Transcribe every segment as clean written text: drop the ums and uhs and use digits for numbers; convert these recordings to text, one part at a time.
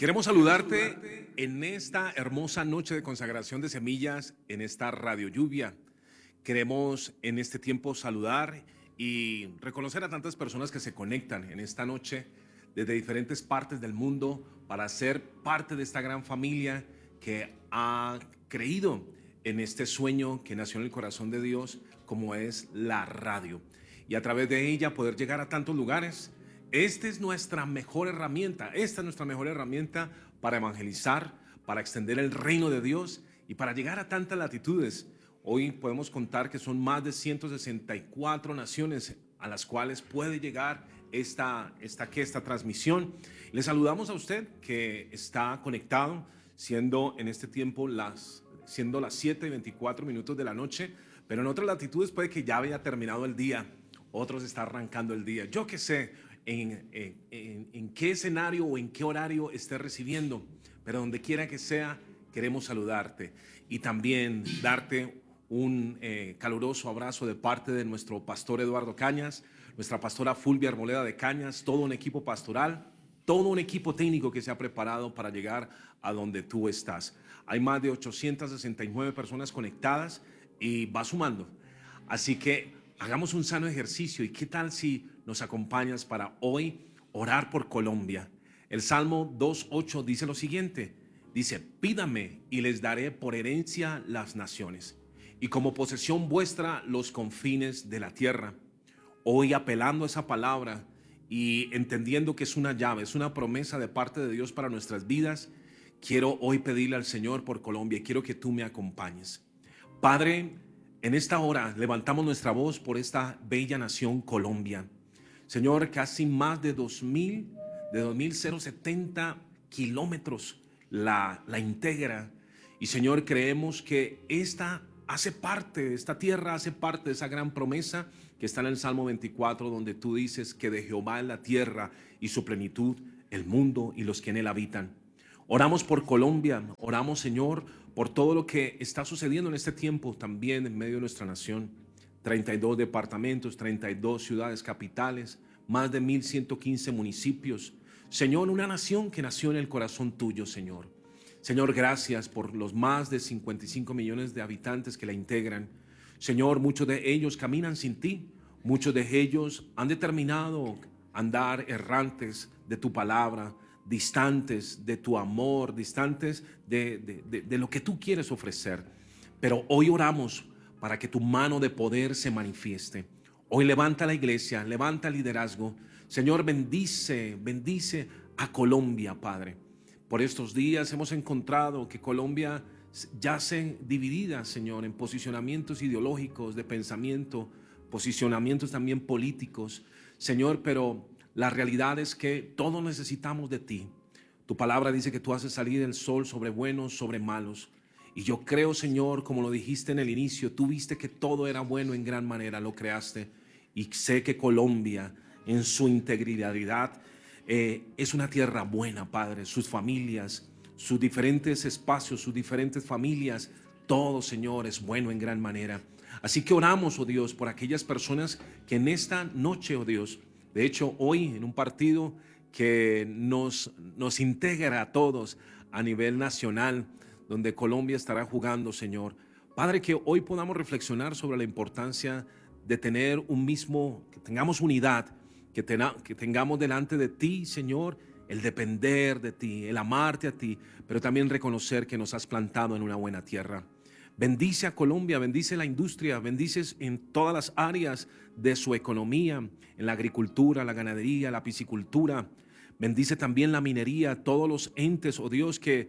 Queremos saludarte en esta hermosa noche de consagración de semillas, en esta radio lluvia. Queremos en este tiempo saludar y reconocer a tantas personas que se conectan en esta noche desde diferentes partes del mundo para ser parte de esta gran familia que ha creído en este sueño que nació en el corazón de Dios, como es la radio. Y a través de ella poder llegar a tantos lugares. Esta es nuestra mejor herramienta para evangelizar, para extender el reino de Dios y para llegar a tantas latitudes. Hoy podemos contar que son más de 164 naciones a las cuales puede llegar esta transmisión. Le saludamos a usted que está conectado, siendo en este tiempo las 7:24 de la noche, pero en otras latitudes puede que ya haya terminado el día, otros está arrancando el día. Yo qué sé en qué escenario o en qué horario estés recibiendo, pero donde quiera que sea, queremos saludarte y también darte un caluroso abrazo de parte de nuestro pastor Eduardo Cañas, nuestra pastora Fulvia Arboleda de Cañas, todo un equipo pastoral, todo un equipo técnico que se ha preparado para llegar a donde tú estás. Hay más de 869 personas conectadas y va sumando, así que hagamos un sano ejercicio. ¿Y qué tal si nos acompañas para hoy orar por Colombia? El Salmo 2:8 dice lo siguiente, dice: pídame y les daré por herencia las naciones y como posesión vuestra los confines de la tierra. Hoy, apelando a esa palabra y entendiendo que es una llave, es una promesa de parte de Dios para nuestras vidas, quiero hoy pedirle al Señor por Colombia y quiero que tú me acompañes. Padre, en esta hora levantamos nuestra voz por esta bella nación Colombia. Señor, casi más de 2.070 kilómetros la integra. Y Señor, creemos que esta tierra hace parte de esa gran promesa que está en el Salmo 24, donde tú dices que de Jehová es la tierra y su plenitud, el mundo y los que en él habitan. Oramos por Colombia, oramos, Señor, por todo lo que está sucediendo en este tiempo también en medio de nuestra nación. 32 departamentos, 32 ciudades capitales, más de 1.115 municipios. Señor, una nación que nació en el corazón tuyo, Señor. Señor, gracias por los más de 55 millones de habitantes que la integran. Señor, muchos de ellos caminan sin ti. Muchos de ellos han determinado andar errantes de tu palabra, distantes de tu amor, distantes de lo que tú quieres ofrecer. Pero hoy oramos para que tu mano de poder se manifieste. Hoy levanta la iglesia, levanta el liderazgo. Señor, bendice a Colombia, Padre. Por estos días hemos encontrado que Colombia yace dividida, Señor, en posicionamientos ideológicos, de pensamiento, posicionamientos también políticos, Señor, pero la realidad es que todos necesitamos de ti. Tu palabra dice que tú haces salir el sol sobre buenos, sobre malos. Y yo creo, Señor, como lo dijiste en el inicio, tú viste que todo era bueno en gran manera, lo creaste. Y sé que Colombia, en su integridad, es una tierra buena, Padre. Sus familias, sus diferentes espacios, sus diferentes familias, todo, Señor, es bueno en gran manera. Así que oramos, oh Dios, por aquellas personas que en esta noche, oh Dios, de hecho, hoy en un partido que nos integra a todos a nivel nacional, donde Colombia estará jugando, Señor. Padre, que hoy podamos reflexionar sobre la importancia de tener que tengamos unidad, que tengamos delante de ti, Señor, el depender de ti, el amarte a ti, pero también reconocer que nos has plantado en una buena tierra. Bendice a Colombia, bendice la industria, bendices en todas las áreas de su economía, en la agricultura, la ganadería, la piscicultura. Bendice también la minería, todos los entes, oh Dios, que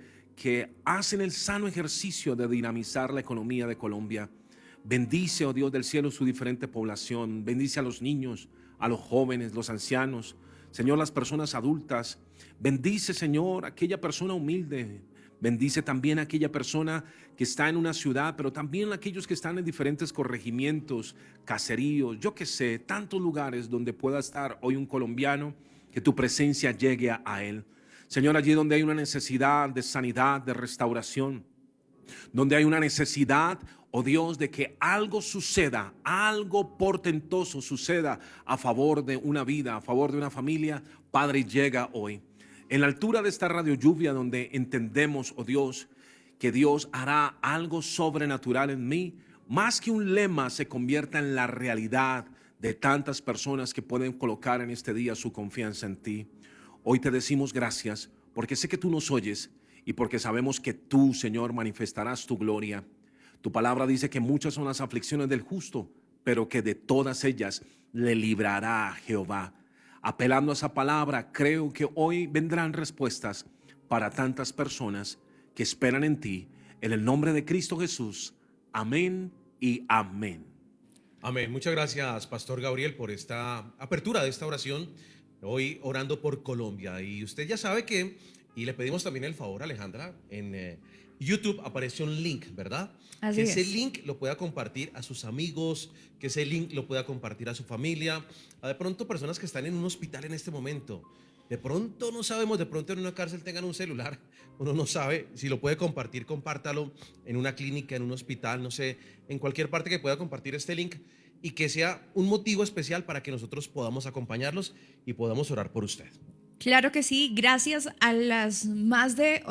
hacen el sano ejercicio de dinamizar la economía de Colombia. Bendice, oh Dios del cielo, su diferente población. Bendice a los niños, a los jóvenes, los ancianos, Señor, las personas adultas. Bendice, Señor, aquella persona humilde. Bendice también a aquella persona que está en una ciudad, pero también a aquellos que están en diferentes corregimientos, caseríos, yo qué sé, tantos lugares donde pueda estar hoy un colombiano, que tu presencia llegue a él. Señor, allí donde hay una necesidad de sanidad, de restauración, donde hay una necesidad, oh Dios, de que algo suceda, algo portentoso suceda a favor de una vida, a favor de una familia, Padre, llega hoy. en la altura de esta radio lluvia donde entendemos, oh Dios, que Dios hará algo sobrenatural en mí, más que un lema se convierta en la realidad de tantas personas que pueden colocar en este día su confianza en ti. Hoy te decimos gracias porque sé que tú nos oyes y porque sabemos que tú, Señor, manifestarás tu gloria. Tu palabra dice que muchas son las aflicciones del justo, pero que de todas ellas le librará Jehová. Apelando a esa palabra, creo que hoy vendrán respuestas para tantas personas que esperan en ti. En el nombre de Cristo Jesús. Amén y amén. Amén. Muchas gracias, Pastor Gabriel, por esta apertura de esta oración. Hoy orando por Colombia. Y usted ya sabe que, y le pedimos también el favor, Alejandra, en YouTube apareció un link, ¿verdad? Así que es. ese link lo pueda compartir a sus amigos, que ese link lo pueda compartir a su familia, a de pronto personas que están en un hospital en este momento. De pronto no sabemos, de pronto en una cárcel tengan un celular, uno no sabe. Si lo puede compartir, compártalo en una clínica, en un hospital, no sé, en cualquier parte que pueda compartir este link y que sea un motivo especial para que nosotros podamos acompañarlos y podamos orar por usted. Claro que sí, gracias a las más de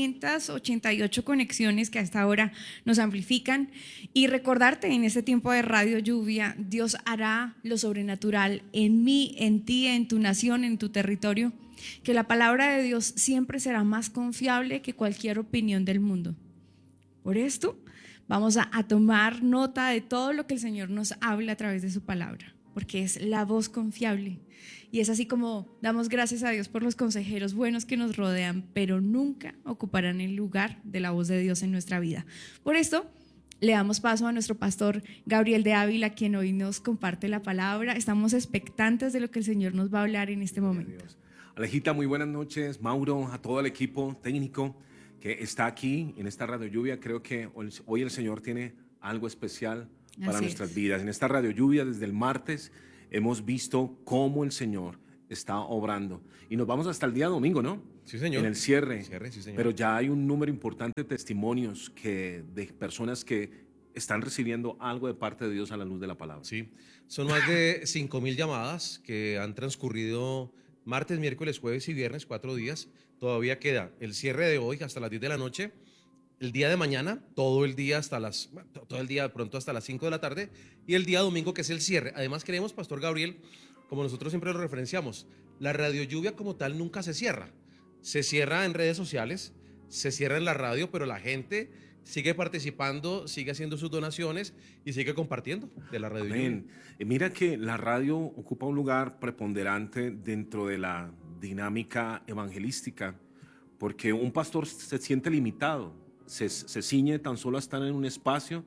888 conexiones que hasta ahora nos amplifican, y recordarte en este tiempo de Radio Lluvia, Dios hará lo sobrenatural en mí, en ti, en tu nación, en tu territorio, que la palabra de Dios siempre será más confiable que cualquier opinión del mundo. Por esto vamos a tomar nota de todo lo que el Señor nos habla a través de su palabra, porque es la voz confiable. Y es así como damos gracias a Dios por los consejeros buenos que nos rodean, pero nunca ocuparán el lugar de la voz de Dios en nuestra vida. Por esto, le damos paso a nuestro pastor Gabriel de Ávila, quien hoy nos comparte la palabra. Estamos expectantes de lo que el Señor nos va a hablar en este momento. Alejita, muy buenas noches. Mauro, a todo el equipo técnico que está aquí en esta Radio Lluvia. Creo que hoy el Señor tiene algo especial para nuestras vidas. En esta Radio Lluvia, desde el martes, hemos visto cómo el Señor está obrando. Y nos vamos hasta el día domingo, ¿no? Sí, señor. En el cierre. Sí, señor. Pero ya hay un número importante de testimonios de personas que están recibiendo algo de parte de Dios a la luz de la palabra. Sí, son más de 5,000 llamadas que han transcurrido martes, miércoles, jueves y viernes, 4 días. Todavía queda el cierre de hoy hasta las 10 de la noche. El día de mañana, todo el día todo el día de pronto hasta las 5 de la tarde, y el día domingo, que es el cierre. Además queremos, Pastor Gabriel, como nosotros siempre lo referenciamos, la Radio Lluvia como tal nunca se cierra. Se cierra en redes sociales, se cierra en la radio, pero la gente sigue participando, sigue haciendo sus donaciones y sigue compartiendo de la Radio Amén. Lluvia. Mira que la radio ocupa un lugar preponderante dentro de la dinámica evangelística, porque un pastor se siente limitado. Se ciñe tan solo a estar en un espacio,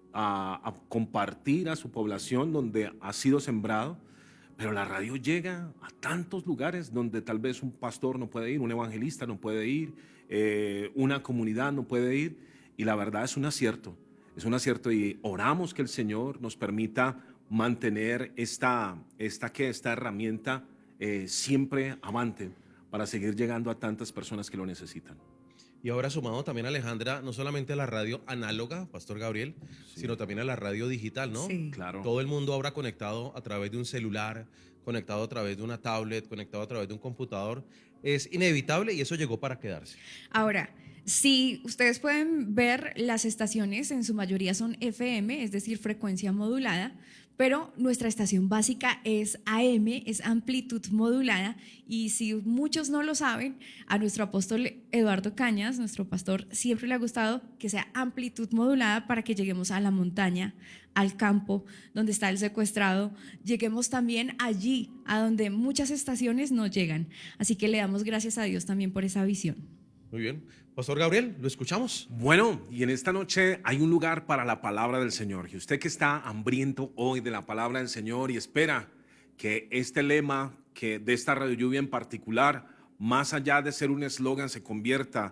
a compartir a su población donde ha sido sembrado, pero la radio llega a tantos lugares donde tal vez un pastor no puede ir, un evangelista no puede ir, una comunidad no puede ir, y la verdad es un acierto y oramos que el Señor nos permita mantener esta herramienta siempre avante para seguir llegando a tantas personas que lo necesitan. Y ahora sumado también, Alejandra, no solamente a la radio análoga, Pastor Gabriel, sino también a la radio digital, ¿no? Sí. Claro. Todo el mundo ahora conectado a través de un celular, conectado a través de una tablet, conectado a través de un computador. Es inevitable y eso llegó para quedarse. Ahora, si ustedes pueden ver, las estaciones en su mayoría son FM, es decir, frecuencia modulada, pero nuestra estación básica es AM, es amplitud modulada, y si muchos no lo saben, a nuestro apóstol Eduardo Cañas, nuestro pastor, siempre le ha gustado que sea amplitud modulada para que lleguemos a la montaña, al campo, donde está el secuestrado, lleguemos también allí, a donde muchas estaciones no llegan. Así que le damos gracias a Dios también por esa visión. Muy bien. Pastor Gabriel, ¿lo escuchamos? Bueno, y en esta noche hay un lugar para la palabra del Señor. Y usted que está hambriento hoy de la palabra del Señor y espera que este lema, que de esta Radio Lluvia en particular, más allá de ser un eslogan, se convierta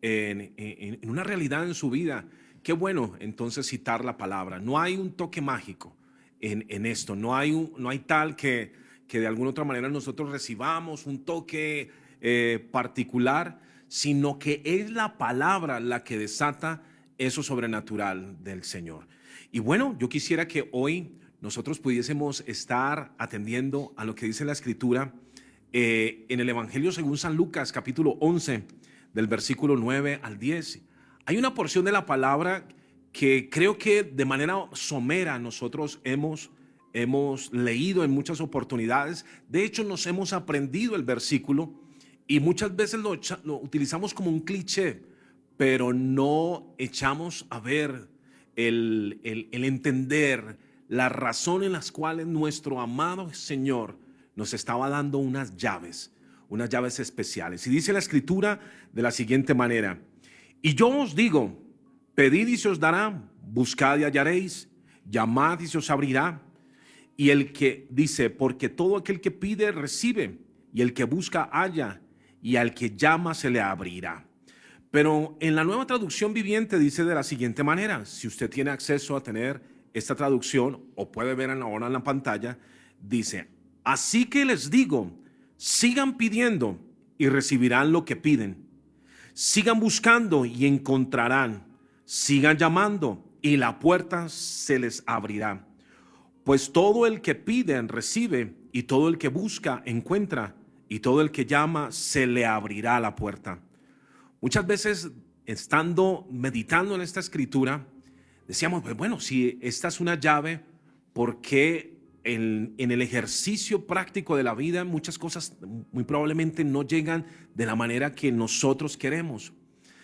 en una realidad en su vida, qué bueno entonces citar la palabra. No hay un toque mágico en esto, no hay tal que de alguna otra manera nosotros recibamos un toque particular, sino que es la palabra la que desata eso sobrenatural del Señor. Y bueno, yo quisiera que hoy nosotros pudiésemos estar atendiendo a lo que dice la Escritura en el Evangelio según San Lucas, capítulo 11, del versículo 9 al 10, hay una porción de la palabra que creo que de manera somera nosotros hemos leído en muchas oportunidades. De hecho, nos hemos aprendido el versículo y muchas veces lo utilizamos como un cliché, pero no echamos a ver el entender la razón en las cuales nuestro amado Señor nos estaba dando unas llaves especiales. Y dice la Escritura de la siguiente manera: y yo os digo, pedid y se os dará, buscad y hallaréis, llamad y se os abrirá. Y el que dice, porque todo aquel que pide recibe, y el que busca halla, y al que llama se le abrirá. Pero en la Nueva Traducción Viviente dice de la siguiente manera, si usted tiene acceso a tener esta traducción o puede ver ahora en la pantalla, dice: así que les digo, sigan pidiendo y recibirán lo que piden. Sigan buscando y encontrarán. Sigan llamando y la puerta se les abrirá. Pues todo el que pide recibe, y todo el que busca encuentra, y todo el que llama se le abrirá la puerta. Muchas veces, estando meditando en esta escritura, decíamos, pues bueno, si esta es una llave, ¿por qué en el ejercicio práctico de la vida muchas cosas muy probablemente no llegan de la manera que nosotros queremos?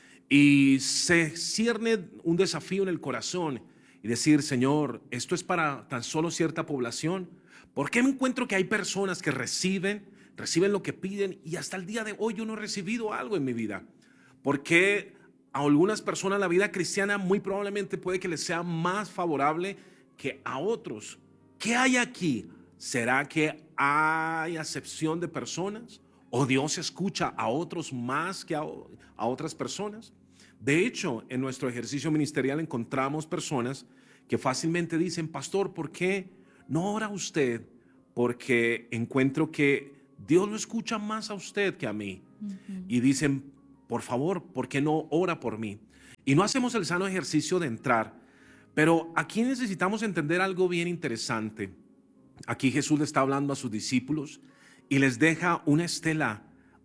Y se cierne un desafío en el corazón y decir, Señor, ¿esto es para tan solo cierta población? ¿Por qué me encuentro que hay personas que reciben lo que piden y hasta el día de hoy yo no he recibido algo en mi vida? ¿Por qué a algunas personas la vida cristiana muy probablemente puede que les sea más favorable que a otros? ¿Qué hay aquí? ¿Será que hay acepción de personas? ¿O Dios escucha a otros más que a otras personas? De hecho, en nuestro ejercicio ministerial encontramos personas que fácilmente dicen, pastor, ¿por qué no ora usted? Porque encuentro que Dios lo escucha más a usted que a mí. Y dicen, por favor, ¿por qué no ora por mí? Y no hacemos el sano ejercicio de entrar. Pero aquí necesitamos entender algo bien interesante. Aquí Jesús le está hablando a sus discípulos y les deja una estela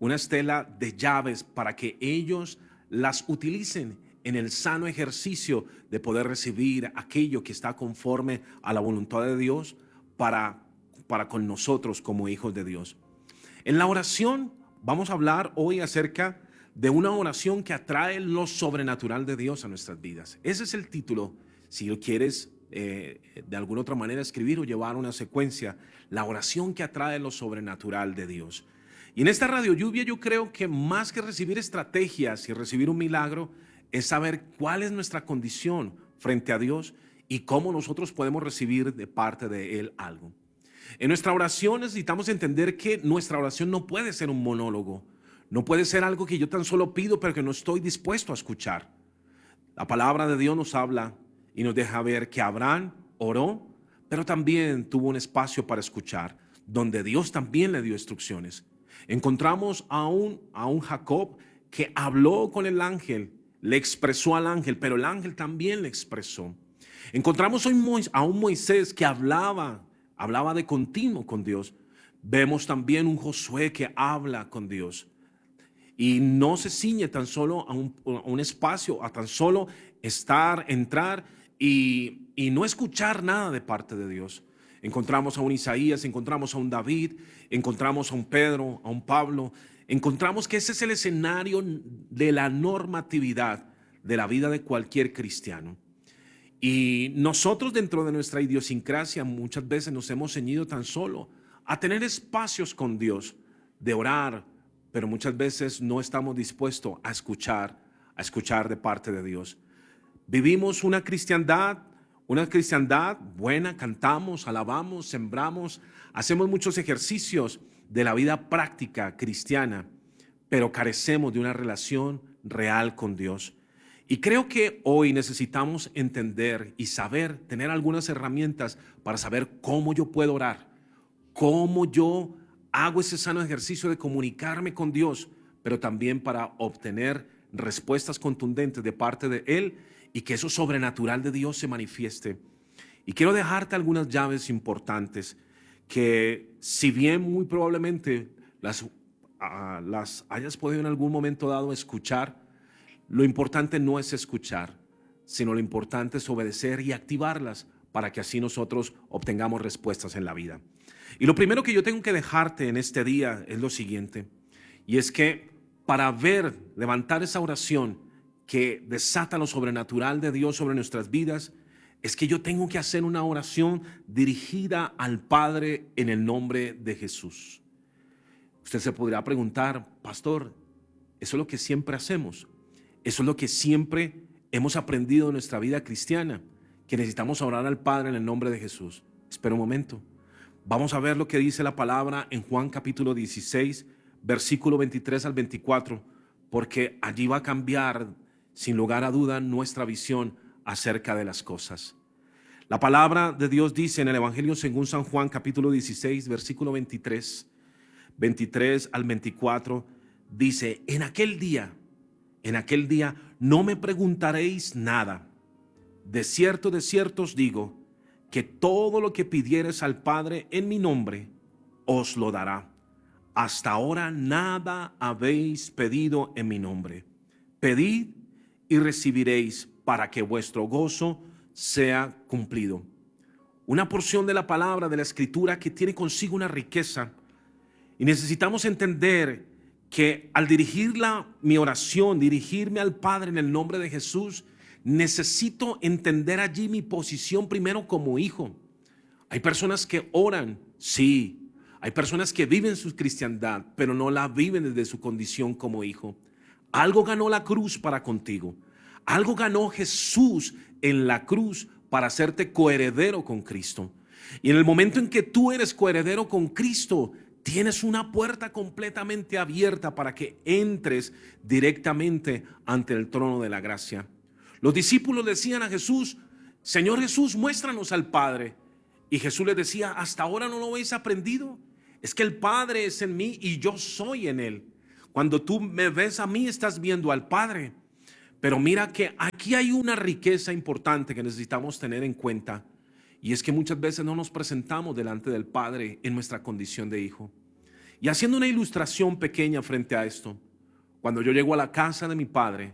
de llaves para que ellos las utilicen en el sano ejercicio de poder recibir aquello que está conforme a la voluntad de Dios para con nosotros como hijos de Dios. En la oración vamos a hablar hoy acerca de una oración que atrae lo sobrenatural de Dios a nuestras vidas. Ese es el título, si lo quieres de alguna otra manera escribir o llevar una secuencia, la oración que atrae lo sobrenatural de Dios. Y en esta Radio Lluvia yo creo que más que recibir estrategias y recibir un milagro, es saber cuál es nuestra condición frente a Dios y cómo nosotros podemos recibir de parte de Él algo. En nuestra oración necesitamos entender que nuestra oración no puede ser un monólogo, no puede ser algo que yo tan solo pido pero que no estoy dispuesto a escuchar. La palabra de Dios nos habla y nos deja ver que Abraham oró, pero también tuvo un espacio para escuchar, donde Dios también le dio instrucciones. Encontramos a un Jacob que habló con el ángel, le expresó al ángel, pero el ángel también le expresó. Encontramos a un Moisés que hablaba de continuo con Dios. Vemos también un Josué que habla con Dios y no se ciñe tan solo a un espacio, a tan solo entrar y no escuchar nada de parte de Dios. Encontramos a un Isaías, encontramos a un David, encontramos a un Pedro, a un Pablo. Encontramos que ese es el escenario de la normatividad de la vida de cualquier cristiano. Y nosotros dentro de nuestra idiosincrasia muchas veces nos hemos ceñido tan solo a tener espacios con Dios, de orar, pero muchas veces no estamos dispuestos a escuchar de parte de Dios. Vivimos una cristiandad buena, cantamos, alabamos, sembramos, hacemos muchos ejercicios de la vida práctica cristiana, pero carecemos de una relación real con Dios. Y creo que hoy necesitamos entender y saber, tener algunas herramientas para saber cómo yo puedo orar, cómo yo hago ese sano ejercicio de comunicarme con Dios, pero también para obtener respuestas contundentes de parte de Él y que eso sobrenatural de Dios se manifieste. Y quiero dejarte algunas llaves importantes que, si bien muy probablemente las hayas podido en algún momento dado escuchar, lo importante no es escuchar, sino lo importante es obedecer y activarlas para que así nosotros obtengamos respuestas en la vida. Y lo primero que yo tengo que dejarte en este día es lo siguiente, y es que para levantar esa oración que desata lo sobrenatural de Dios sobre nuestras vidas, es que yo tengo que hacer una oración dirigida al Padre en el nombre de Jesús. Usted se podrá preguntar, pastor, ¿eso es lo que siempre hacemos? ¿Eso es lo que siempre hemos aprendido en nuestra vida cristiana? Que necesitamos orar al Padre en el nombre de Jesús. Espera un momento. Vamos a ver lo que dice la palabra en Juan capítulo 16, versículo 23 al 24, porque allí va a cambiar, sin lugar a duda, nuestra visión acerca de las cosas. La palabra de Dios dice en el Evangelio según San Juan capítulo 16, versículo 23 al 24, dice: en aquel día no me preguntaréis nada. De cierto os digo, que todo lo que pidiereis al Padre en mi nombre, os lo dará. Hasta ahora nada habéis pedido en mi nombre. Pedid y recibiréis, para que vuestro gozo sea cumplido. Una porción de la palabra de la Escritura que tiene consigo una riqueza, y necesitamos entender que al mi oración, dirigirme al Padre en el nombre de Jesús, necesito entender allí mi posición primero como hijo. Hay personas que oran, sí. Hay personas que viven su cristiandad, pero no la viven desde su condición como hijo. Algo ganó la cruz para contigo. Algo ganó Jesús en la cruz para hacerte coheredero con Cristo. Y en el momento en que tú eres coheredero con Cristo, tienes una puerta completamente abierta para que entres directamente ante el trono de la gracia. Los discípulos decían a Jesús: Señor Jesús, muéstranos al Padre. Y Jesús les decía: ¿hasta ahora no lo habéis aprendido? Es que el Padre es en mí y yo soy en Él. Cuando tú me ves a mí, estás viendo al Padre. Pero mira que aquí hay una riqueza importante que necesitamos tener en cuenta, y es que muchas veces no nos presentamos delante del Padre en nuestra condición de hijo. Y haciendo una ilustración pequeña frente a esto, cuando yo llego a la casa de mi padre,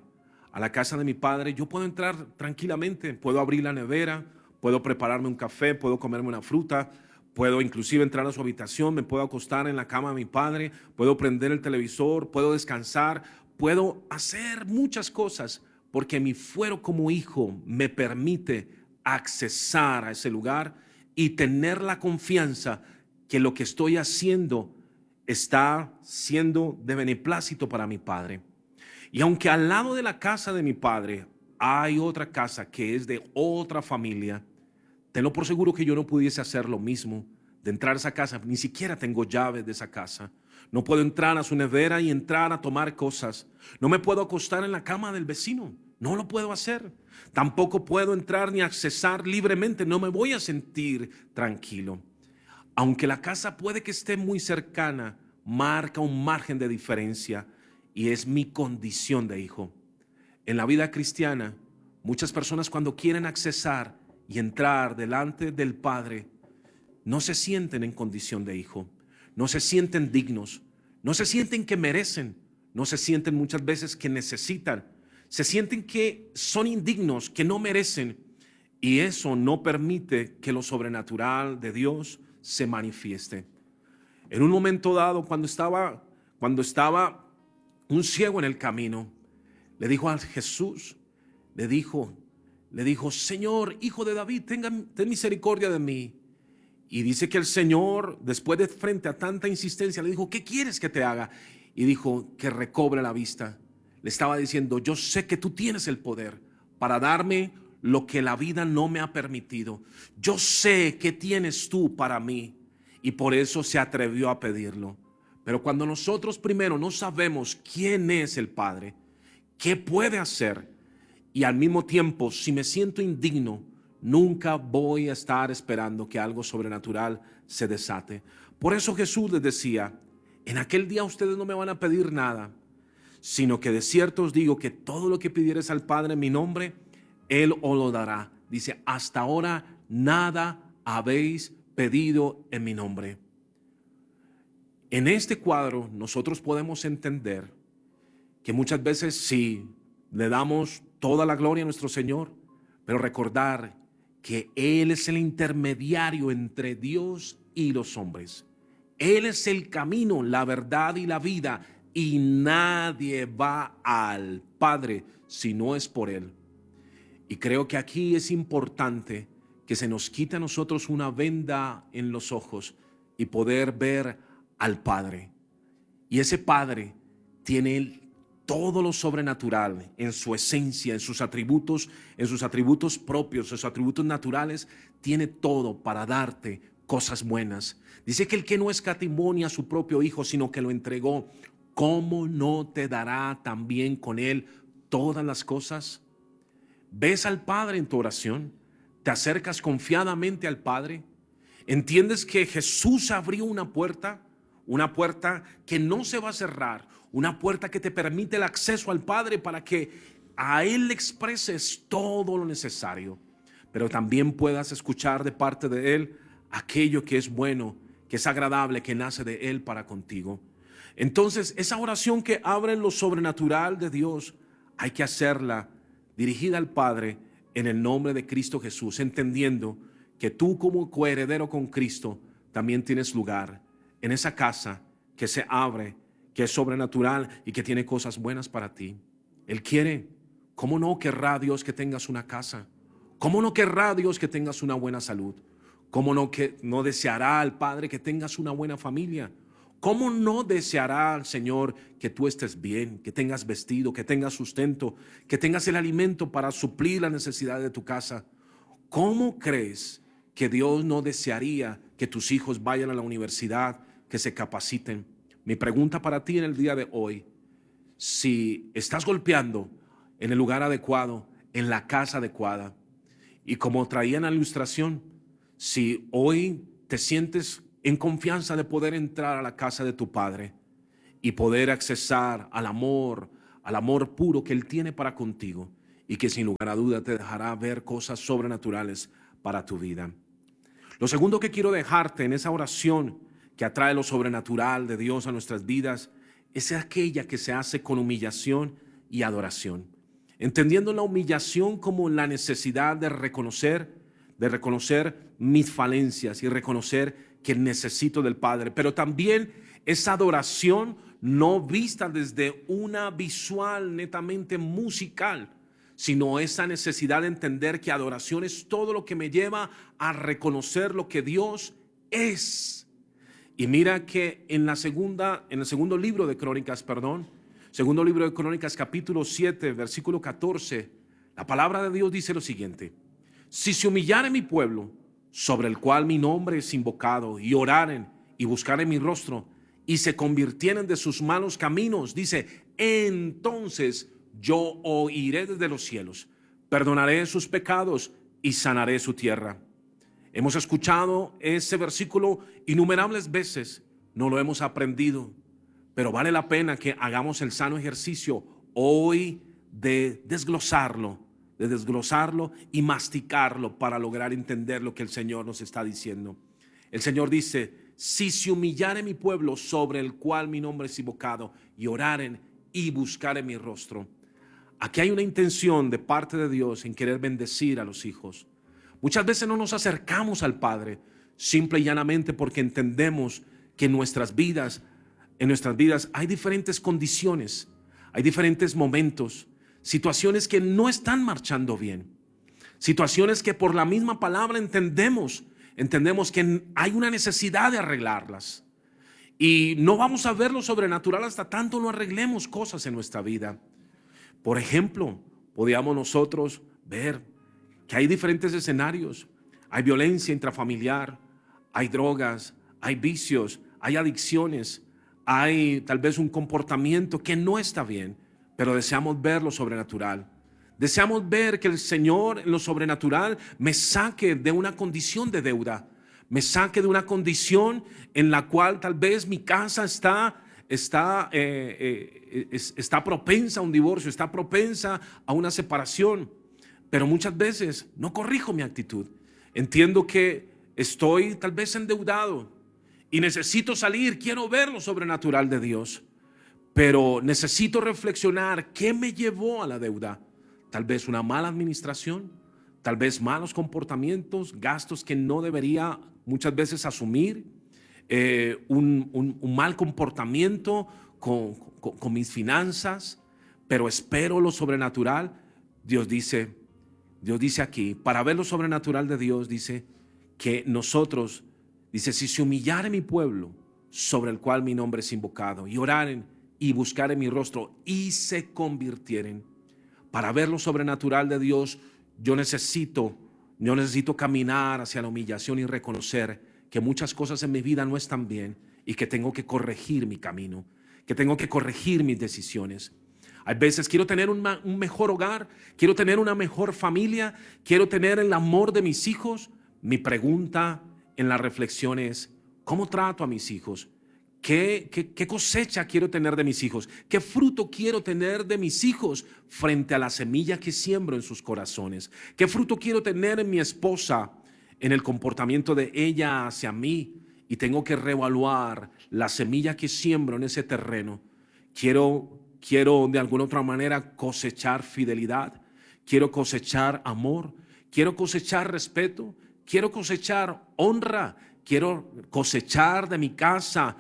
yo puedo entrar tranquilamente, puedo abrir la nevera, puedo prepararme un café, puedo comerme una fruta, puedo inclusive entrar a su habitación, me puedo acostar en la cama de mi padre, puedo prender el televisor, puedo descansar, puedo hacer muchas cosas, porque mi fuero como hijo me permite accesar a ese lugar y tener la confianza que lo que estoy haciendo está siendo de beneplácito para mi padre. Y aunque al lado de la casa de mi padre hay otra casa que es de otra familia, tenlo por seguro que yo no pudiese hacer lo mismo, de entrar a esa casa. Ni siquiera tengo llaves de esa casa. No puedo entrar a su nevera y entrar a tomar cosas. No me puedo acostar en la cama del vecino. No lo puedo hacer. Tampoco puedo entrar ni accesar libremente. No me voy a sentir tranquilo. Aunque la casa puede que esté muy cercana, marca un margen de diferencia, y es mi condición de hijo. En la vida cristiana, muchas personas cuando quieren accesar y entrar delante del Padre, no se sienten en condición de hijo, no se sienten dignos, no se sienten que merecen, no se sienten muchas veces que necesitan, se sienten que son indignos, que no merecen, y eso no permite que lo sobrenatural de Dios se manifieste. En un momento dado, cuando estaba un ciego en el camino, le dijo a Jesús, le dijo: Señor, hijo de David, ten misericordia de mí. Y dice que el Señor, después de frente a tanta insistencia, le dijo: ¿qué quieres que te haga? Y dijo: que recobre la vista. Le estaba diciendo: yo sé que tú tienes el poder para darme lo que la vida no me ha permitido. Yo sé que tienes tú para mí. Y por eso se atrevió a pedirlo. Pero cuando nosotros primero no sabemos quién es el Padre, qué puede hacer, y al mismo tiempo, si me siento indigno, nunca voy a estar esperando que algo sobrenatural se desate. Por eso Jesús les decía: en aquel día ustedes no me van a pedir nada, sino que de cierto os digo que todo lo que pidieres al Padre en mi nombre, Él os lo dará. Dice: hasta ahora nada habéis pedido en mi nombre. En este cuadro nosotros podemos entender que muchas veces sí le damos toda la gloria a nuestro Señor, pero recordar que Él es el intermediario entre Dios y los hombres. Él es el camino, la verdad y la vida, y nadie va al Padre si no es por Él. Y creo que aquí es importante que se nos quite a nosotros una venda en los ojos y poder ver al Padre. Y ese Padre tiene todo lo sobrenatural en su esencia, en sus atributos propios, en sus atributos naturales. Tiene todo para darte cosas buenas. Dice que el que no escatimó a su propio Hijo, sino que lo entregó, ¿cómo no te dará también con Él todas las cosas? ¿Ves al Padre en tu oración? ¿Te acercas confiadamente al Padre? ¿Entiendes que Jesús abrió una puerta que no se va a cerrar, una puerta que te permite el acceso al Padre para que a Él le expreses todo lo necesario, pero también puedas escuchar de parte de Él aquello que es bueno, que es agradable, que nace de Él para contigo? Entonces, esa oración que abre lo sobrenatural de Dios, hay que hacerla dirigida al Padre en el nombre de Cristo Jesús, entendiendo que tú como coheredero con Cristo también tienes lugar en esa casa que se abre, que es sobrenatural y que tiene cosas buenas para ti. Él quiere. ¿Cómo no querrá Dios que tengas una casa? ¿Cómo no querrá Dios que tengas una buena salud? ¿Cómo no deseará al Padre que tengas una buena familia? ¿Cómo no deseará al Señor que tú estés bien, que tengas vestido, que tengas sustento, que tengas el alimento para suplir las necesidades de tu casa? ¿Cómo crees que Dios no desearía que tus hijos vayan a la universidad, que se capaciten? Mi pregunta para ti en el día de hoy: si estás golpeando en el lugar adecuado, en la casa adecuada, y como traía en la ilustración, si hoy te sientes en confianza de poder entrar a la casa de tu Padre y poder accesar al amor puro que Él tiene para contigo, y que sin lugar a duda te dejará ver cosas sobrenaturales para tu vida. Lo segundo que quiero dejarte en esa oración que atrae lo sobrenatural de Dios a nuestras vidas es aquella que se hace con humillación y adoración, entendiendo la humillación como la necesidad de reconocer mis falencias y reconocer que necesito del Padre, pero también esa adoración no vista desde una visual netamente musical, sino esa necesidad de entender que adoración es todo lo que me lleva a reconocer lo que Dios es. Y mira que en el segundo libro de Crónicas, capítulo 7, versículo 14, la palabra de Dios dice lo siguiente: si se humillare mi pueblo, sobre el cual mi nombre es invocado, y oraren y buscaren mi rostro, y se convirtieren de sus malos caminos, dice, entonces yo oiré desde los cielos, perdonaré sus pecados y sanaré su tierra. Hemos escuchado ese versículo innumerables veces, no lo hemos aprendido, pero vale la pena que hagamos el sano ejercicio hoy de desglosarlo y masticarlo para lograr entender lo que el Señor nos está diciendo. El Señor dice: si se humillare mi pueblo, sobre el cual mi nombre es invocado, y oraren y buscaren mi rostro. Aquí hay una intención de parte de Dios en querer bendecir a los hijos. Muchas veces no nos acercamos al Padre simple y llanamente porque entendemos que en nuestras vidas hay diferentes condiciones, hay diferentes momentos, situaciones que no están marchando bien, situaciones que por la misma palabra entendemos que hay una necesidad de arreglarlas, y no vamos a ver lo sobrenatural hasta tanto no arreglemos cosas en nuestra vida. Por ejemplo, podíamos nosotros ver que hay diferentes escenarios. Hay violencia intrafamiliar, hay drogas, hay vicios, hay adicciones, hay tal vez un comportamiento que no está bien, pero deseamos ver lo sobrenatural. Deseamos ver que el Señor en lo sobrenatural me saque de una condición de deuda, me saque de una condición en la cual tal vez mi casa está propensa a un divorcio, está propensa a una separación, pero muchas veces no corrijo mi actitud. Entiendo que estoy tal vez endeudado y necesito salir, quiero ver lo sobrenatural de Dios, pero necesito reflexionar qué me llevó a la deuda. Tal vez una mala administración, tal vez malos comportamientos, gastos que no debería muchas veces asumir, un mal comportamiento con mis finanzas, pero espero lo sobrenatural. Dios dice aquí, para ver lo sobrenatural de Dios, dice que nosotros, dice, si se humillare mi pueblo, sobre el cual mi nombre es invocado, y oraren y buscaren mi rostro y se convirtieren. Para ver lo sobrenatural de Dios, yo necesito caminar hacia la humillación y reconocer que muchas cosas en mi vida no están bien y que tengo que corregir mi camino, que tengo que corregir mis decisiones. Hay veces quiero tener un mejor hogar, quiero tener una mejor familia, quiero tener el amor de mis hijos. Mi pregunta en la reflexión es, ¿cómo trato a mis hijos? ¿Qué cosecha quiero tener de mis hijos? ¿Qué fruto quiero tener de mis hijos frente a la semilla que siembro en sus corazones? ¿Qué fruto quiero tener en mi esposa, en el comportamiento de ella hacia mí? Y tengo que reevaluar la semilla que siembro en ese terreno. Quiero de alguna otra manera cosechar fidelidad, quiero cosechar amor, quiero cosechar respeto, quiero cosechar honra, quiero cosechar de mi casa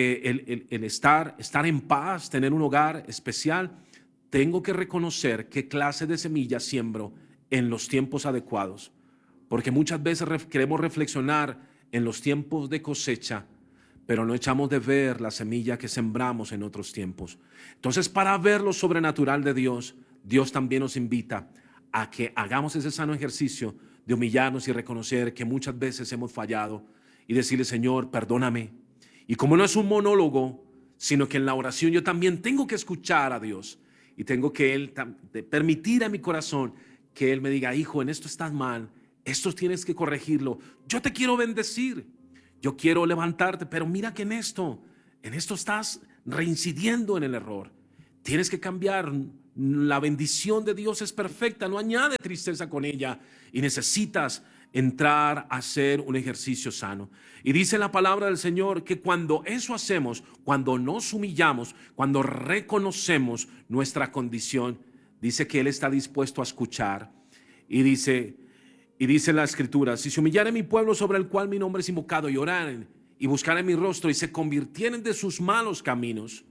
el estar en paz, tener un hogar especial. Tengo que reconocer qué clase de semilla siembro en los tiempos adecuados, porque muchas veces queremos reflexionar en los tiempos de cosecha, pero no echamos de ver la semilla que sembramos en otros tiempos. Entonces, para ver lo sobrenatural de Dios, Dios también nos invita a que hagamos ese sano ejercicio de humillarnos y reconocer que muchas veces hemos fallado y decirle, Señor, perdóname. Y como no es un monólogo, sino que en la oración yo también tengo que escuchar a Dios y tengo que permitir a mi corazón que Él me diga, hijo, en esto estás mal, esto tienes que corregirlo. Yo te quiero bendecir, yo quiero levantarte, pero mira que en esto estás reincidiendo en el error. Tienes que cambiar. La bendición de Dios es perfecta, no añade tristeza con ella, y necesitas entrar a hacer un ejercicio sano. Y dice la palabra del Señor que cuando eso hacemos, cuando nos humillamos, cuando reconocemos nuestra condición, dice que Él está dispuesto a escuchar. Y dice la Escritura, si se humillare mi pueblo sobre el cual mi nombre es invocado, y oraren y buscaren mi rostro y se convirtieren de sus malos caminos,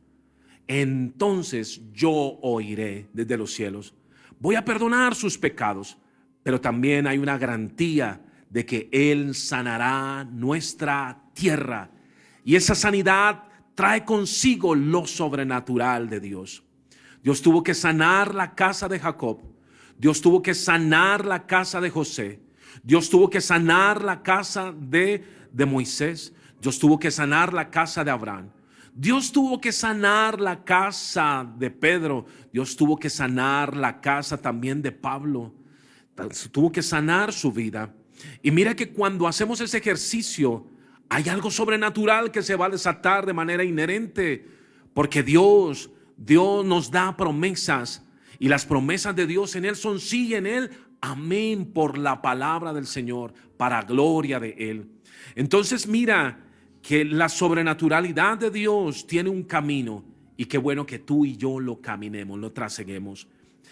entonces yo oiré desde los cielos. Voy a perdonar sus pecados, pero también hay una garantía de que Él sanará nuestra tierra. Y esa sanidad trae consigo lo sobrenatural de Dios. Dios tuvo que sanar la casa de Jacob. Dios tuvo que sanar la casa de José. Dios tuvo que sanar la casa de Moisés. Dios tuvo que sanar la casa de Abraham. Dios tuvo que sanar la casa de Pedro. Dios tuvo que sanar la casa también de Pablo. Tuvo que sanar su vida. Y mira que cuando hacemos ese ejercicio, hay algo sobrenatural que se va a desatar de manera inherente, porque Dios nos da promesas, y las promesas de Dios en Él son sí y en Él amén, por la palabra del Señor, para gloria de Él. Entonces mira que la sobrenaturalidad de Dios tiene un camino, y qué bueno que tú y yo lo caminemos, lo traseguemos.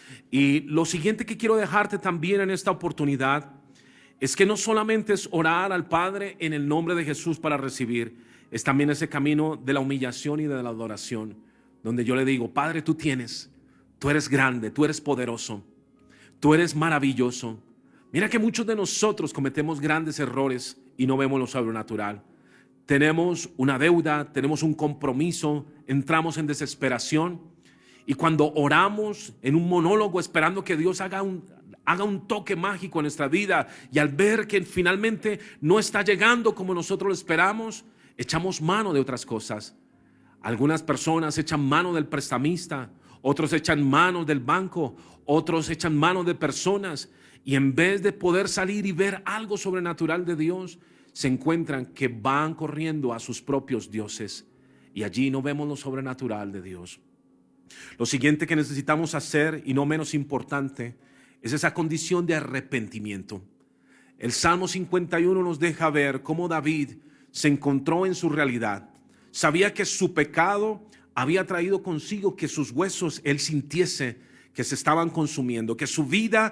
Y lo siguiente que quiero dejarte también en esta oportunidad es que no solamente es orar al Padre en el nombre de Jesús para recibir, es también ese camino de la humillación y de la adoración, donde yo le digo, Padre, tú eres grande, tú eres poderoso, tú eres maravilloso. Mira que muchos de nosotros cometemos grandes errores y no vemos lo sobrenatural. Tenemos una deuda, tenemos un compromiso, entramos en desesperación, y cuando oramos en un monólogo esperando que Dios haga un toque mágico en nuestra vida, y al ver que finalmente no está llegando como nosotros lo esperamos, echamos mano de otras cosas. Algunas personas echan mano del prestamista, otros echan mano del banco, otros echan mano de personas, y en vez de poder salir y ver algo sobrenatural de Dios, se encuentran que van corriendo a sus propios dioses, y allí no vemos lo sobrenatural de Dios. Lo siguiente que necesitamos hacer, y no menos importante, es esa condición de arrepentimiento. El Salmo 51 nos deja ver cómo David se encontró en su realidad. Sabía que su pecado había traído consigo que sus huesos él sintiese que se estaban consumiendo, que su vida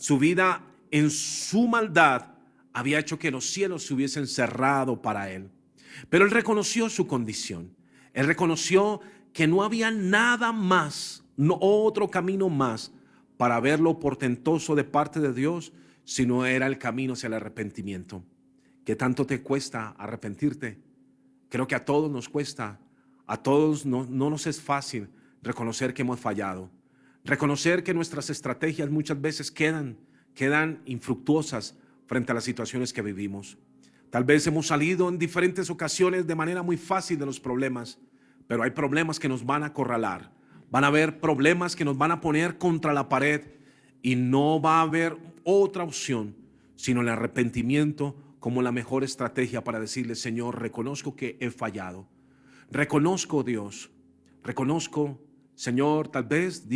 en su maldad había hecho que los cielos se hubiesen cerrado para él. Pero él reconoció su condición. Él reconoció que no había nada más, no otro camino más para ver lo portentoso de parte de Dios, sino era el camino hacia el arrepentimiento. ¿Qué tanto te cuesta arrepentirte? Creo que a todos nos cuesta, a todos no nos es fácil reconocer que hemos fallado, reconocer que nuestras estrategias muchas veces quedan infructuosas frente a las situaciones que vivimos. Tal vez hemos salido en diferentes ocasiones de manera muy fácil de los problemas, pero hay problemas que nos van a acorralar, van a haber problemas que nos van a poner contra la pared y no va a haber otra opción sino el arrepentimiento como la mejor estrategia para decirle: Señor, reconozco que he fallado, reconozco, Dios, reconozco, Señor, tal vez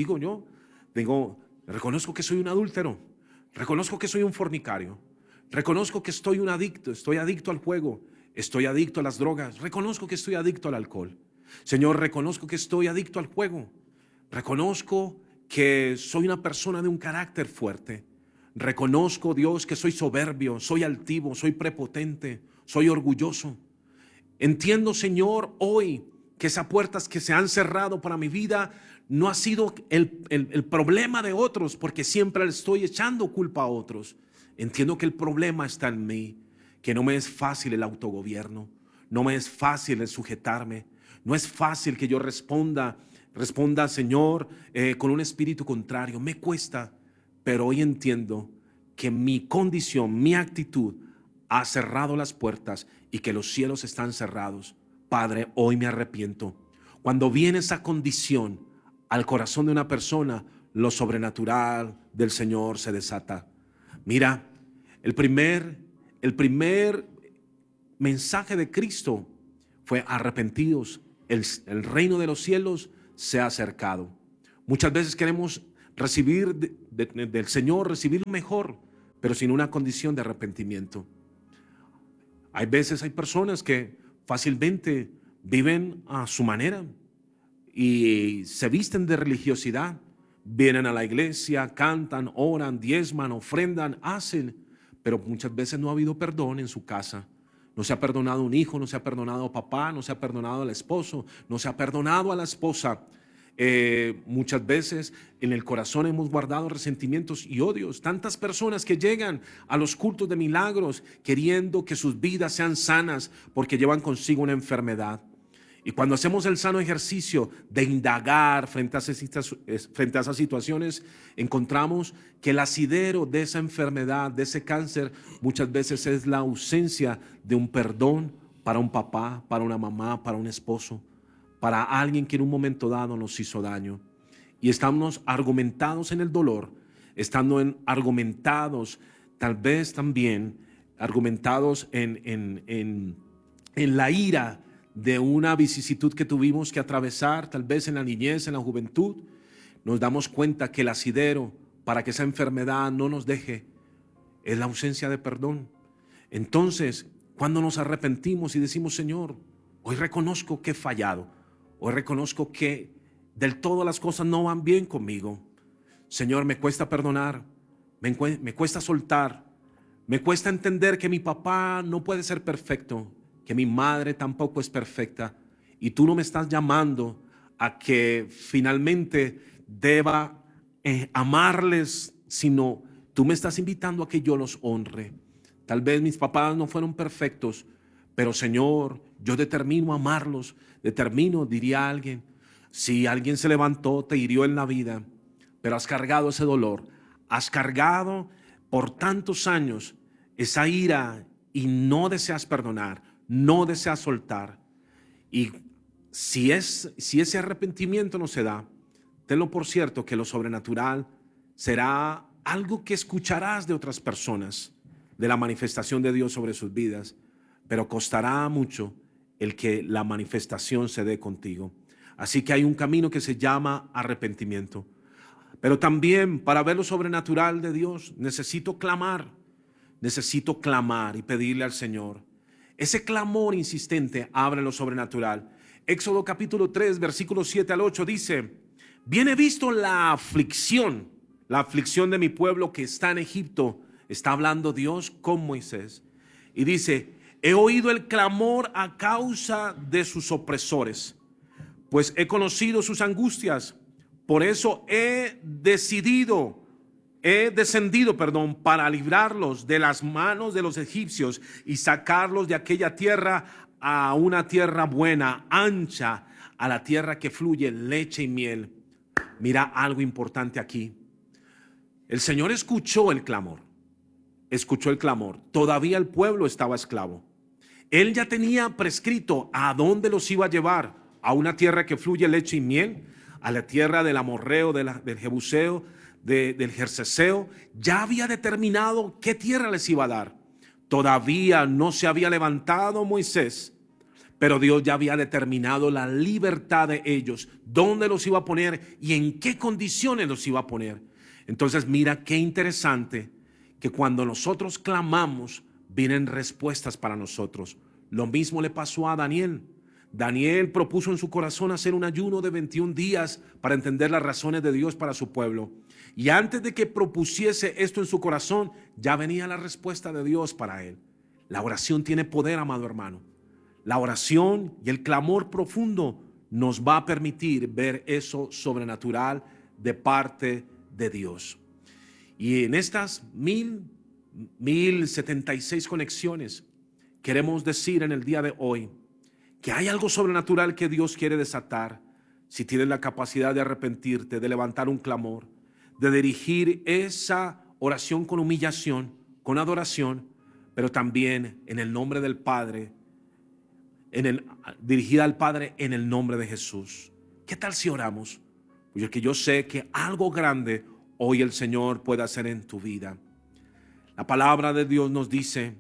reconozco que soy un adúltero, reconozco que soy un fornicario, reconozco que estoy adicto al juego, estoy adicto a las drogas, reconozco que estoy adicto al alcohol. Señor, reconozco que estoy adicto al juego, reconozco que soy una persona de un carácter fuerte, reconozco, Dios, que soy soberbio, soy altivo, soy prepotente, soy orgulloso. Entiendo, Señor, hoy que esas puertas que se han cerrado para mi vida no ha sido el problema de otros, porque siempre le estoy echando culpa a otros. Entiendo que el problema está en mí, que no me es fácil el autogobierno, no me es fácil el sujetarme, no es fácil que yo responda, Señor, con un espíritu contrario. Me cuesta, pero hoy entiendo que mi condición, mi actitud ha cerrado las puertas y que los cielos están cerrados. Padre, hoy me arrepiento. Cuando viene esa condición al corazón de una persona, lo sobrenatural del Señor se desata. Mira, el primer mensaje de Cristo fue: arrepentidos, el reino de los cielos se ha acercado. Muchas veces queremos recibir del Señor, recibir lo mejor, pero sin una condición de arrepentimiento. Hay personas que fácilmente viven a su manera y se visten de religiosidad, vienen a la iglesia, cantan, oran, diezman, ofrendan, hacen, pero muchas veces no ha habido perdón en su casa. No se ha perdonado un hijo, no se ha perdonado a papá, no se ha perdonado al esposo, no se ha perdonado a la esposa. Muchas veces en el corazón hemos guardado resentimientos y odios. Tantas personas que llegan a los cultos de milagros queriendo que sus vidas sean sanas porque llevan consigo una enfermedad. Y cuando hacemos el sano ejercicio de indagar frente a esas situaciones, encontramos que el asidero de esa enfermedad, de ese cáncer, muchas veces es la ausencia de un perdón para un papá, para una mamá, para un esposo, para alguien que en un momento dado nos hizo daño. Y estamos argumentados en el dolor, argumentados tal vez también, argumentados en la ira de una vicisitud que tuvimos que atravesar, tal vez en la niñez, en la juventud. Nos damos cuenta que el asidero para que esa enfermedad no nos deje es la ausencia de perdón. Entonces, cuando nos arrepentimos y decimos: Señor, hoy reconozco que he fallado, hoy reconozco que del todo las cosas no van bien conmigo. Señor, me cuesta perdonar, me cuesta soltar, me cuesta entender que mi papá no puede ser perfecto, que mi madre tampoco es perfecta, y tú no me estás llamando a que finalmente deba amarles, sino tú me estás invitando a que yo los honre. Tal vez mis papás no fueron perfectos, pero Señor, yo determino amarlos, diría alguien, si alguien se levantó, te hirió en la vida, pero has cargado ese dolor, has cargado por tantos años esa ira y no deseas perdonar, no deseas soltar. Y si ese arrepentimiento no se da, tenlo por cierto que lo sobrenatural será algo que escucharás de otras personas, de la manifestación de Dios sobre sus vidas, pero costará mucho el que la manifestación se dé contigo. Así que hay un camino que se llama arrepentimiento. Pero también para ver lo sobrenatural de Dios necesito clamar y pedirle al Señor. Ese clamor insistente abre lo sobrenatural. Éxodo capítulo 3, versículos 7 al 8 dice: bien he visto la aflicción de mi pueblo que está en Egipto. Está hablando Dios con Moisés. Y dice: he oído el clamor a causa de sus opresores, pues he conocido sus angustias. Por eso he descendido, para librarlos de las manos de los egipcios y sacarlos de aquella tierra a una tierra buena, ancha, a la tierra que fluye leche y miel. Mira algo importante aquí. El Señor escuchó el clamor. Todavía el pueblo estaba esclavo. Él ya tenía prescrito a dónde los iba a llevar: a una tierra que fluye leche y miel, a la tierra del amorreo, del jebuseo, del jerjeseo. Ya había determinado qué tierra les iba a dar. Todavía no se había levantado Moisés, pero Dios ya había determinado la libertad de ellos, dónde los iba a poner y en qué condiciones los iba a poner. Entonces mira qué interesante que cuando nosotros clamamos, vienen respuestas para nosotros. Lo mismo le pasó a Daniel. Daniel propuso en su corazón hacer un ayuno de 21 días para entender las razones de Dios para su pueblo. Y antes de que propusiese esto en su corazón, ya venía la respuesta de Dios para él. La oración tiene poder, amado hermano. La oración y el clamor profundo nos va a permitir ver eso sobrenatural de parte de Dios. Y en estas 1076 conexiones, queremos decir en el día de hoy que hay algo sobrenatural que Dios quiere desatar. Si tienes la capacidad de arrepentirte, de levantar un clamor, de dirigir esa oración con humillación, con adoración, pero también en el nombre del Padre, dirigida al Padre en el nombre de Jesús. ¿Qué tal si oramos? Porque yo sé que algo grande hoy el Señor puede hacer en tu vida. La palabra de Dios nos dice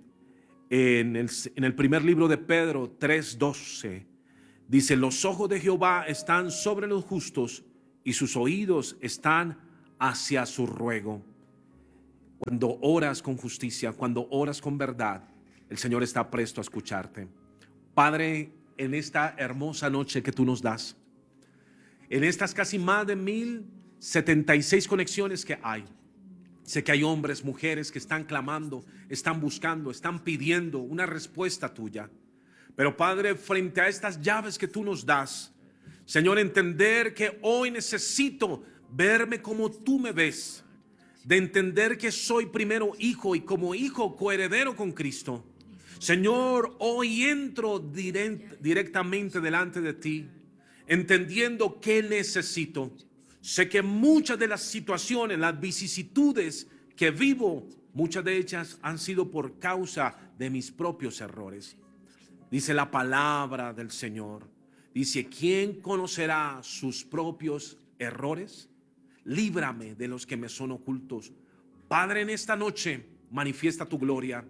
en el primer libro de Pedro 3:12, dice: los ojos de Jehová están sobre los justos y sus oídos están hacia su ruego. Cuando oras con justicia, cuando oras con verdad, el Señor está presto a escucharte. Padre, en esta hermosa noche que tú nos das, en estas casi más de 1076 conexiones que hay, sé que hay hombres, mujeres que están clamando, están buscando, están pidiendo una respuesta tuya. Pero Padre, frente a estas llaves que tú nos das, Señor, entender que hoy necesito verme como tú me ves, de entender que soy primero hijo y como hijo coheredero con Cristo. Señor, hoy entro directamente delante de ti, entendiendo que necesito. Sé que muchas de las situaciones, las vicisitudes que vivo, muchas de ellas han sido por causa de mis propios errores. Dice la palabra del Señor, dice: ¿quién conocerá sus propios errores? Líbrame de los que me son ocultos. Padre, en esta noche manifiesta tu gloria.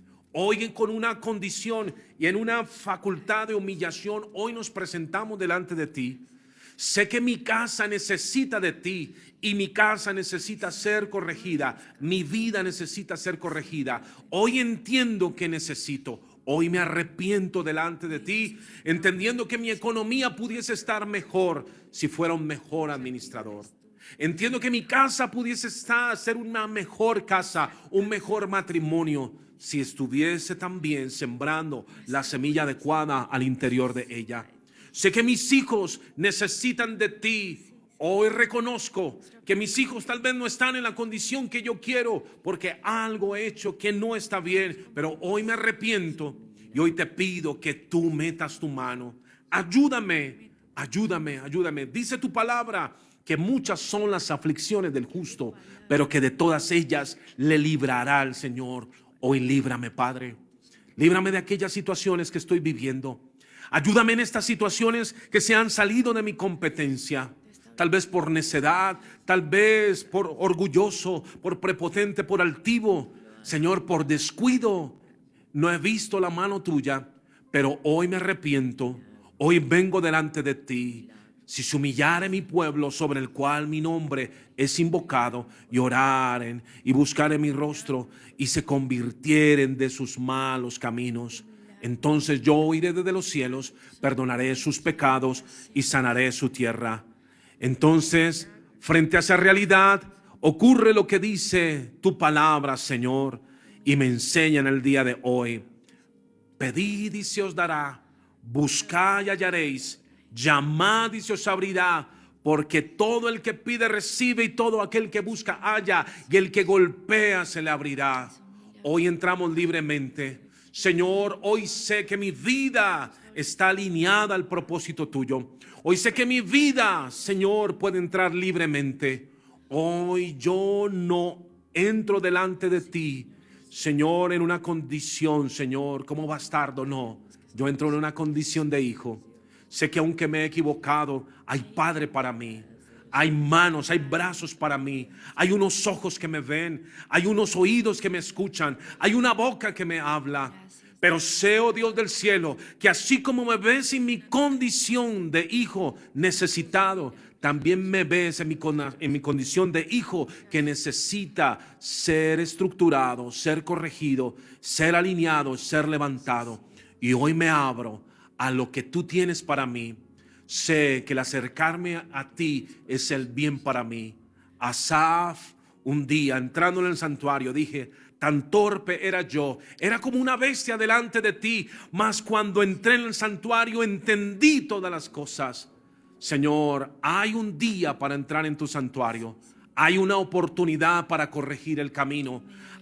Hoy con una condición y en una facultad de humillación, hoy nos presentamos delante de ti. Sé que mi casa necesita de ti y mi casa necesita ser corregida. Mi vida necesita ser corregida. Hoy entiendo que necesito. Hoy me arrepiento delante de ti, entendiendo que mi economía pudiese estar mejor si fuera un mejor administrador. Entiendo que mi casa pudiese ser una mejor casa, un mejor matrimonio, si estuviese también sembrando la semilla adecuada al interior de ella. Sé que mis hijos necesitan de ti. Hoy reconozco que mis hijos tal vez no están en la condición que yo quiero porque algo he hecho que no está bien, pero hoy me arrepiento y hoy te pido que tú metas tu mano. Ayúdame, ayúdame, ayúdame. Dice tu palabra que muchas son las aflicciones del justo, pero que de todas ellas le librará el Señor. Hoy líbrame, Padre. Líbrame de aquellas situaciones que estoy viviendo. Ayúdame en estas situaciones que se han salido de mi competencia. Tal vez por necedad, tal vez por orgulloso, por prepotente, por altivo. Señor, por descuido. No he visto la mano tuya, pero hoy me arrepiento. Hoy vengo delante de ti. Si se humillare mi pueblo sobre el cual mi nombre es invocado, y oraren y buscaren mi rostro y se convirtieren de sus malos caminos, entonces yo oiré desde los cielos, perdonaré sus pecados y sanaré su tierra. Entonces, frente a esa realidad, ocurre lo que dice tu palabra, Señor, y me enseña en el día de hoy. Pedid y se os dará, buscad y hallaréis, llamad y se os abrirá, porque todo el que pide recibe, y todo aquel que busca halla, y el que golpea se le abrirá. Hoy entramos libremente. Señor, hoy sé que mi vida está alineada al propósito tuyo. Hoy sé que mi vida, Señor, puede entrar libremente. Hoy yo no entro delante de ti, Señor, en una condición, Señor, como bastardo, no. Yo entro en una condición de hijo. Sé que aunque me he equivocado, hay Padre para mí. Hay manos, hay brazos para mí. Hay unos ojos que me ven. Hay unos oídos que me escuchan. Hay una boca que me habla. Pero sé, oh Dios del cielo, que así como me ves en mi condición de hijo necesitado, también me ves en mi condición de hijo que necesita ser estructurado, ser corregido, ser alineado, ser levantado. Y hoy me abro a lo que tú tienes para mí. Sé que el acercarme a ti es el bien para mí. Asaf, un día entrando en el santuario, dije: tan torpe era yo, era como una bestia delante de ti, mas cuando entré en el santuario entendí todas las cosas. Señor, hay un día para entrar en tu santuario, hay una oportunidad para corregir el camino,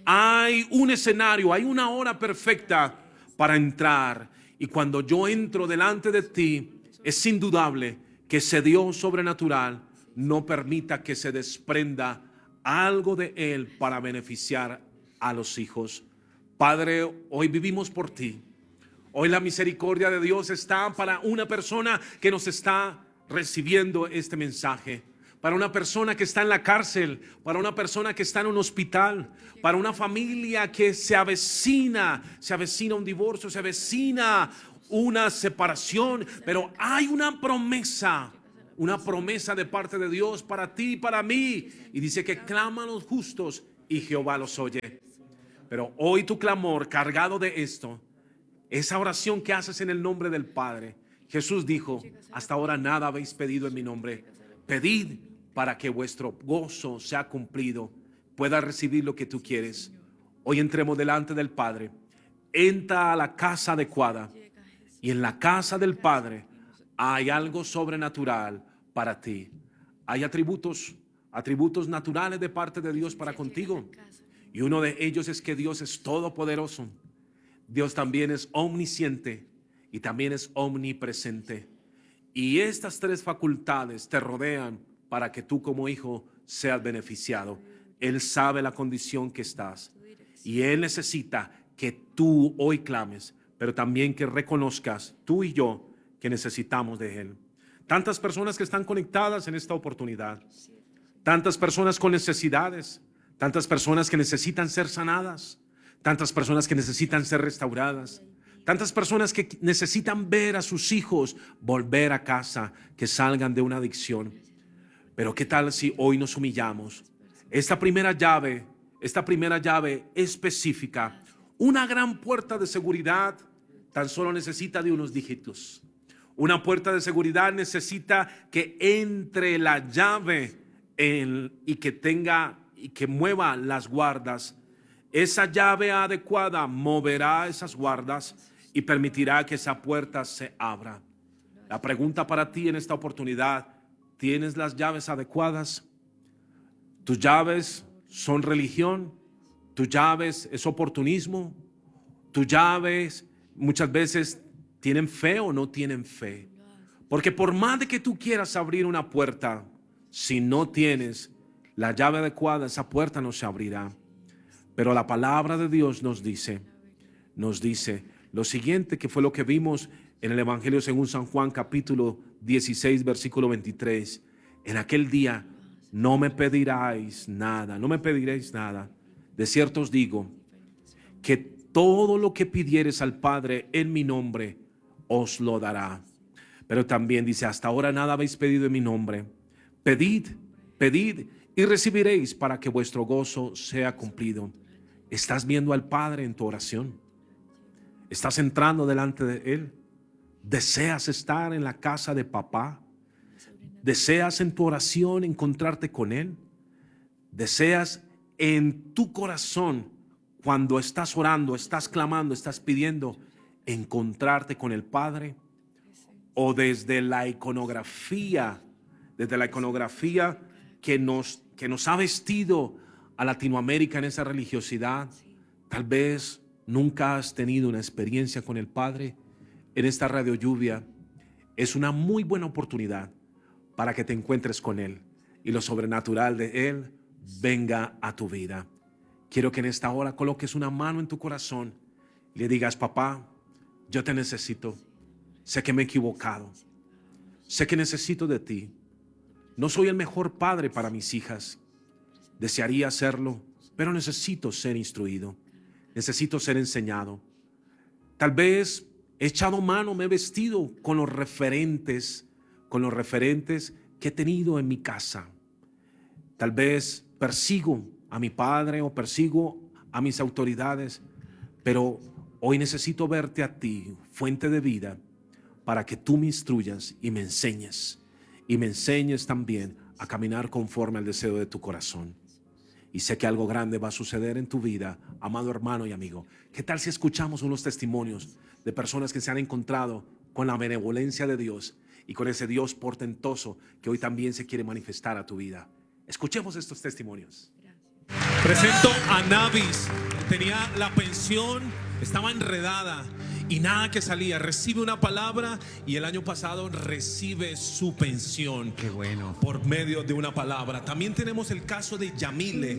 hay un escenario, hay una hora perfecta para entrar. Y cuando yo entro delante de ti, es indudable que ese Dios sobrenatural no permita que se desprenda algo de Él para beneficiar a los hijos. Padre, hoy vivimos por ti. Hoy la misericordia de Dios está para una persona que nos está recibiendo este mensaje, para una persona que está en la cárcel, para una persona que está en un hospital, para una familia que se avecina un divorcio, se avecina una separación, pero hay una promesa de parte de Dios para ti y para mí, y dice que claman los justos y Jehová los oye. Pero hoy tu clamor cargado de esto, esa oración que haces en el nombre del Padre, Jesús dijo: hasta ahora nada habéis pedido en mi nombre. Pedid para que vuestro gozo sea cumplido, pueda recibir lo que tú quieres. Hoy entremos delante del Padre. Entra a la casa adecuada, y en la casa del Padre hay algo sobrenatural para ti. Hay atributos naturales de parte de Dios para contigo. Y uno de ellos es que Dios es todopoderoso. Dios también es omnisciente y también es omnipresente. Y estas tres facultades te rodean para que tú como hijo seas beneficiado. Él sabe la condición que estás y Él necesita que tú hoy clames, pero también que reconozcas, tú y yo, que necesitamos de Él. Tantas personas que están conectadas en esta oportunidad, tantas personas con necesidades, tantas personas que necesitan ser sanadas, tantas personas que necesitan ser restauradas, tantas personas que necesitan ver a sus hijos volver a casa, que salgan de una adicción. Pero ¿qué tal si hoy nos humillamos? Esta primera llave específica, una gran puerta de seguridad, tan solo necesita de unos dígitos. Una puerta de seguridad necesita que entre la llave y que mueva las guardas. Esa llave adecuada moverá esas guardas y permitirá que esa puerta se abra. La pregunta para ti en esta oportunidad: ¿tienes las llaves adecuadas? ¿Tus llaves son religión? ¿Tus llaves es oportunismo? ¿Tus llaves muchas veces tienen fe o no tienen fe? Porque por más de que tú quieras abrir una puerta, si no tienes la llave adecuada, esa puerta no se abrirá. Pero la palabra de Dios nos dice lo siguiente, que fue lo que vimos en el Evangelio según San Juan, capítulo 16, versículo 23. En aquel día no me pediréis nada. De cierto os digo que todo lo que pidiereis al Padre en mi nombre os lo dará. Pero también dice: hasta ahora nada habéis pedido en mi nombre. Pedid y recibiréis para que vuestro gozo sea cumplido. ¿Estás viendo al Padre en tu oración? Estás entrando delante de Él. Deseas estar en la casa de papá. Deseas en tu oración encontrarte con Él. Deseas en tu corazón, cuando estás orando, estás clamando, estás pidiendo, encontrarte con el Padre. O desde la iconografía que nos ha vestido a Latinoamérica en esa religiosidad, tal vez nunca has tenido una experiencia con el Padre. En esta Radio Lluvia es una muy buena oportunidad para que te encuentres con Él y lo sobrenatural de Él venga a tu vida. Quiero que en esta hora coloques una mano en tu corazón y le digas: papá, yo te necesito. Sé que me he equivocado. Sé que necesito de ti. No soy el mejor padre para mis hijas. Desearía serlo, pero necesito ser instruido. Necesito ser enseñado. Tal vez he echado mano, me he vestido con los referentes que he tenido en mi casa. Tal vez persigo a mi padre o persigo a mis autoridades, pero hoy necesito verte a ti, fuente de vida, para que tú me instruyas y me enseñes también a caminar conforme al deseo de tu corazón. Y sé que algo grande va a suceder en tu vida, amado hermano y amigo. ¿Qué tal si escuchamos unos testimonios de personas que se han encontrado con la benevolencia de Dios y con ese Dios portentoso que hoy también se quiere manifestar a tu vida? Escuchemos estos testimonios. Presento a Navis. Tenía la pensión, estaba enredada y nada que salía. Recibe una palabra y el año pasado recibe su pensión. Qué bueno. Por medio de una palabra. También tenemos el caso de Yamile.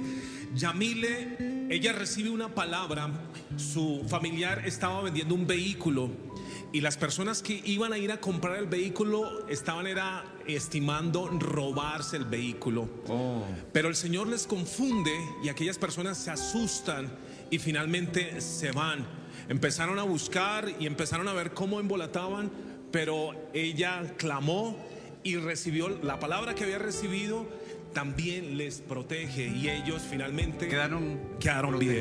Yamile, ella recibe una palabra. Su familiar estaba vendiendo un vehículo y las personas que iban a ir a comprar el vehículo estaban estimando robarse el vehículo. Pero el Señor les confunde y aquellas personas se asustan y finalmente se van. Empezaron a buscar y empezaron a ver cómo embolataban, pero ella clamó y recibió la palabra que había recibido. También les protege y ellos finalmente quedaron bien.